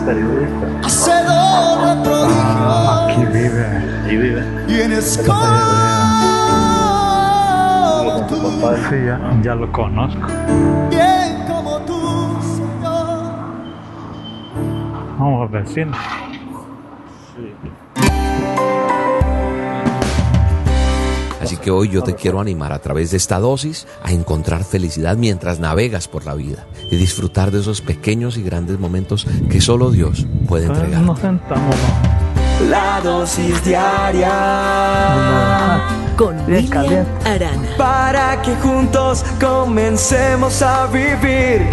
hacedor de prodigios. Aquí vive. Ahí vive. Tienes como tú, Sí, ya lo conozco. bien como tú, Señor. Vamos vecinos. Así que hoy yo te quiero animar a través de esta dosis a encontrar felicidad mientras navegas por la vida y disfrutar de esos pequeños y grandes momentos que solo Dios puede Entonces entregar. nos sentamos, La dosis diaria Con Bien William caliente. Arana. para que juntos comencemos a vivir.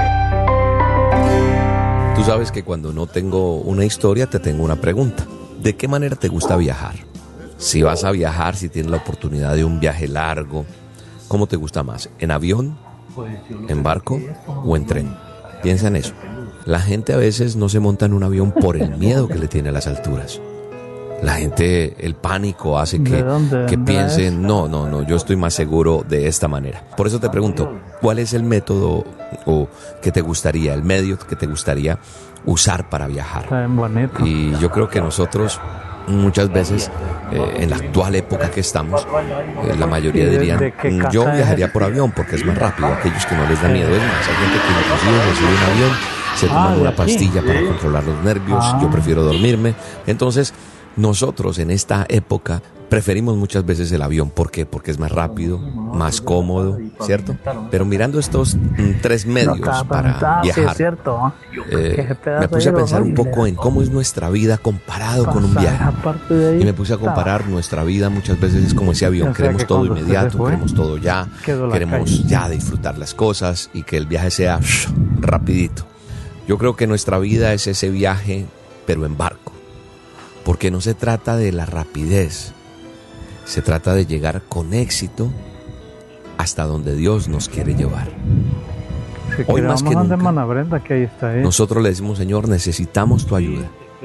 Tú sabes que cuando no tengo una historia te tengo una pregunta. ¿De qué manera te gusta viajar? Si vas a viajar, si tienes la oportunidad de un viaje largo, ¿cómo te gusta más? ¿En avión, en barco o en tren? Piensa en eso. La gente a veces no se monta en un avión por el miedo que le tiene a las alturas. La gente, el pánico hace ¿De dónde que vendrá piensen, eso? no, yo estoy más seguro de esta manera. Por eso te pregunto, ¿cuál es el método o que te gustaría, el medio que te gustaría usar para viajar? Está bien bonito. Y yo creo que nosotros muchas veces, en la actual época que estamos, la mayoría ¿Y dirían, de qué yo casa viajaría es? por avión porque es más rápido, aquellos que no les da miedo. Es más, hay gente que inclusive se sube un avión, se toman de una aquí. pastilla para controlar los nervios, yo prefiero dormirme. Entonces, nosotros en esta época preferimos muchas veces el avión. ¿Por qué? Porque es más rápido, más cómodo, ¿cierto? Pero mirando estos tres medios para Sí, es viajar, cierto. Ese pedazo me puse a era pensar un horrible. poco en cómo es nuestra vida comparado con un viaje. Aparte de ahí, Y me puse a comparar nuestra vida muchas veces es como ese avión. O sea, Queremos que todo cuando se inmediato, fue, queremos todo ya, quedó la queremos calle. ya disfrutar las cosas y que el viaje sea rapidito. Yo creo que nuestra vida es ese viaje, pero en barco. Porque no se trata de la rapidez, se trata de llegar con éxito hasta donde Dios nos quiere llevar. Si Hoy más que vamos a nunca, Mana Brenda, que ahí está. Nosotros le decimos, Señor, necesitamos tu ayuda.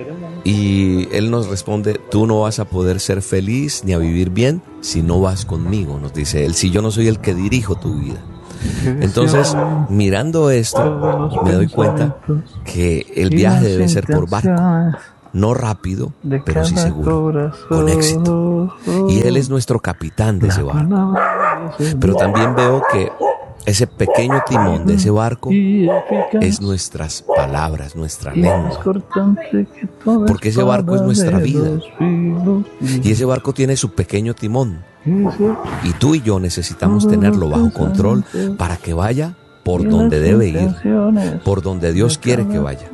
Y Él nos responde, tú no vas a poder ser feliz ni a vivir bien si no vas conmigo, nos dice Él, si yo no soy el que dirijo tu vida. Entonces, mirando esto, me doy cuenta que el viaje debe ser por barco, no rápido, pero sí seguro, con éxito. Y Él es nuestro capitán de ese barco. Pero también veo que ese pequeño timón de ese barco es nuestras palabras, nuestra lengua. Porque ese barco es nuestra vida. Y ese barco tiene su pequeño timón. Y tú y yo necesitamos tenerlo bajo control para que vaya por donde debe ir, por donde Dios quiere que vaya.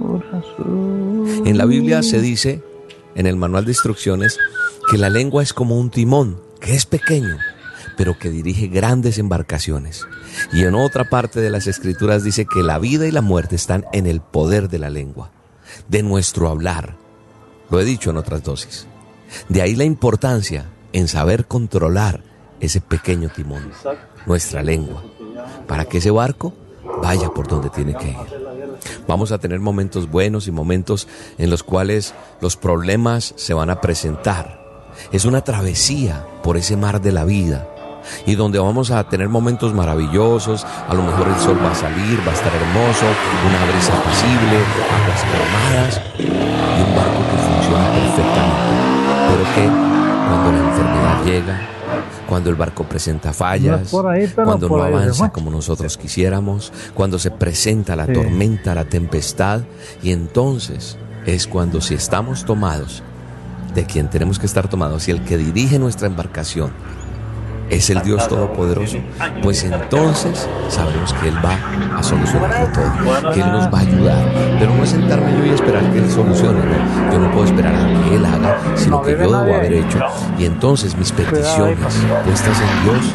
En la Biblia se dice, en el manual de instrucciones, que la lengua es como un timón, que es pequeño, pero que dirige grandes embarcaciones. Y en otra parte de las Escrituras dice que la vida y la muerte están en el poder de la lengua, de nuestro hablar. Lo he dicho en otras dosis. De ahí la importancia en saber controlar ese pequeño timón, nuestra lengua, para que ese barco vaya por donde tiene que ir. Vamos a tener momentos buenos y momentos en los cuales los problemas se van a presentar. Es una travesía por ese mar de la vida y donde vamos a tener momentos maravillosos. A lo mejor el sol va a salir, va a estar hermoso, una brisa apacible, aguas calmadas y un barco que funciona perfectamente. Pero que cuando la enfermedad llega, cuando el barco presenta fallas, No es por ahí, pero cuando no por ahí se avanza fue. como nosotros quisiéramos, cuando se presenta la tormenta, la tempestad, y entonces es cuando, si estamos tomados de quien tenemos que estar tomados y el que dirige nuestra embarcación es el Dios Todopoderoso, pues entonces sabremos que Él va a solucionarlo todo, que Él nos va a ayudar. Pero no es sentarme yo y esperar que Él solucione, no. Yo no puedo esperar a que Él haga, sino que yo debo haber hecho. Y entonces mis peticiones puestas en Dios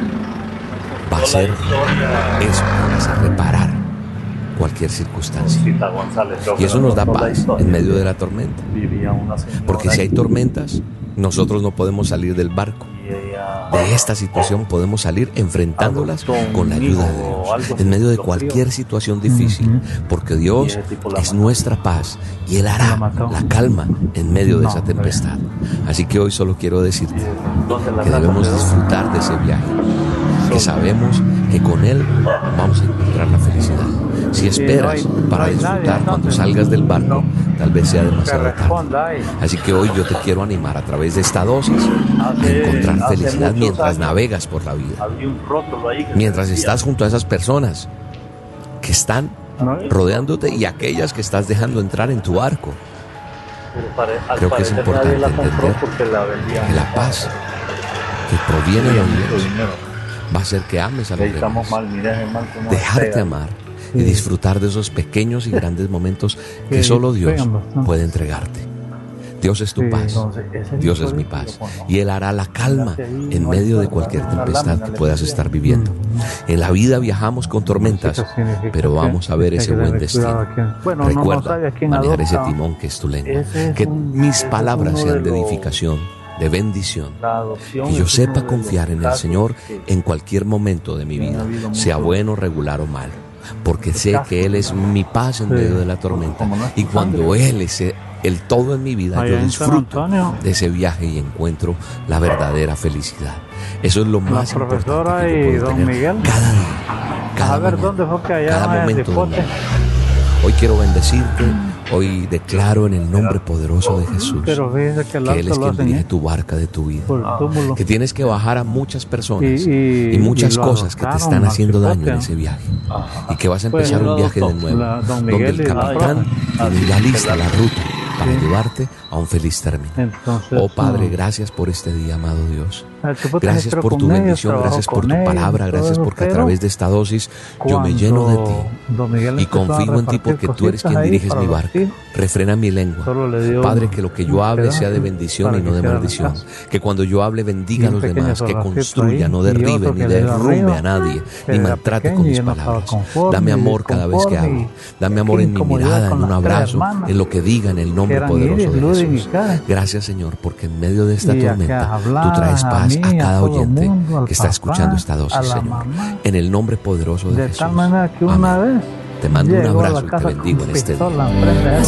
va a ser eso, va a reparar cualquier circunstancia. Y eso nos da paz en medio de la tormenta. Porque si hay tormentas, nosotros no podemos salir del barco. De esta situación podemos salir enfrentándolas con la ayuda de Dios, en medio de cualquier situación difícil, porque Dios es nuestra paz y Él hará la calma en medio de esa tempestad. Así que hoy solo quiero decirte que debemos disfrutar de ese viaje, que sabemos que con Él vamos a encontrar la felicidad. Si esperas para disfrutar cuando salgas del barco, tal vez sea Que demasiado tarde. responda ahí. Así que hoy yo te quiero animar a través de esta dosis a encontrar felicidad mientras navegas por la vida. Había un rótulo ahí que Mientras decía, estás junto a esas personas que están ¿No? rodeándote y aquellas que estás dejando entrar en tu barco. pero al Creo que es parecer importante nadie la compró entender porque la vendían. Que la paz que proviene de mucho Dios dinero. va a hacer que ames a los Ahí estamos demás. mal, mira, hermano, cómo Dejarte pega. amar y disfrutar de esos pequeños y grandes momentos que Sí, solo Dios pegan bastante. puede entregarte. Dios es tu Sí, paz, Entonces, ese Dios es tipo mi de paz teléfono, y Él hará la calma en medio de cualquier tempestad que puedas estar viviendo. Mm. En la vida viajamos con tormentas, Eso significa pero que vamos a ver hay ese que buen tener cuidado destino. a quién- Bueno, no Recuerda sabe a quién manejar ese adopta. timón que es tu lengua, Ese es que mis ese es palabras uno sean de los- edificación, de bendición. La adopción Que yo es sepa uno de los confiar en el casos Señor que- en cualquier momento de mi que ha vida, habido sea mucho- bueno, regular o malo, porque sé que Él es mi paz en Sí. medio de la tormenta. Como no es Y tu cuando sangre. Él es el todo en mi vida, Allá yo en San disfruto Antonio. de ese viaje y encuentro la verdadera felicidad. Eso es lo más importante profesora que yo y puedo don tener Miguel. cada día, cada A ver, mañana, ¿dónde fue que allá cada en el momento de mi Dipote? vida. Hoy quiero bendecirte, hoy declaro en el nombre poderoso de Jesús Pero fíjese que el que Él alto es lo quien hacen dirige tu barca de tu vida. por el túmulo. Que tienes que bajar a muchas personas Y- y muchas y lo cosas que te adoptaron están al haciendo daño en cipote. ese viaje. Y que vas a Pues, empezar lo un viaje de adoptó nuevo, don donde Miguel el y la capitán profe. tiene ya lista la ruta para llevarte a un feliz término. Entonces, Oh Padre, no. gracias por este día, amado Dios. El Chipote Gracias entró por con tu ellos, bendición, trabajó gracias por con tu ellos, palabra, todo gracias eso, porque a pero través de esta dosis yo me lleno de ti. Don Miguel Y empezó a confío en ti repartir porque tú eres cositas quien ahí diriges para mi los barca. hijos. Refrena mi lengua. Solo le dio Padre, un- que lo que yo un hable sea de pedazo bendición para y no que de hiciera la maldición. casa. Que cuando yo hable bendiga Y a un los pequeño demás, que solacito construya, ahí, no y derribe otro ni que le dio derrumbe arriba, a nadie, que ni era maltrate pequeño con y mis él no estaba palabras. conforme, Dame y amor cada vez que disconforme, hablo. Dame amor en mi incomodidad mirada, en con un las tres abrazo, hermanas, en lo que diga, en el nombre eran poderoso Iris, de Ludwig y Jesús. Karen. Gracias, Señor, porque en medio de esta Y a que tormenta tú hablar traes a paz mí, a cada todo oyente mundo, al que está papá, escuchando esta a dosis, la Señor. mamá. En el nombre poderoso de De Jesús. tal manera que una Amén. vez Te mando un llegó a la abrazo y te casa bendigo con en este día. pistola enfrente de él.